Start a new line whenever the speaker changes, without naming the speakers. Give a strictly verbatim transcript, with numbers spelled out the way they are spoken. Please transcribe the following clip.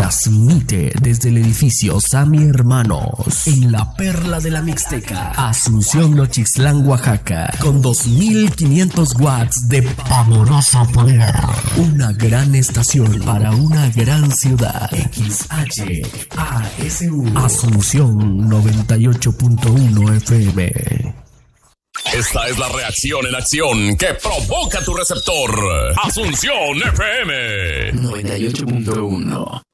Transmite desde el edificio Sammy Hermanos en la Perla de la Mixteca, Asunción, Nochixtlán, Oaxaca, con dos mil quinientos watts de pavoroso poder. Una gran estación para una gran ciudad. X H A S U Asunción noventa y ocho punto uno F M.
Esta es la reacción en acción que provoca tu receptor. Asunción F M
noventa y ocho punto uno.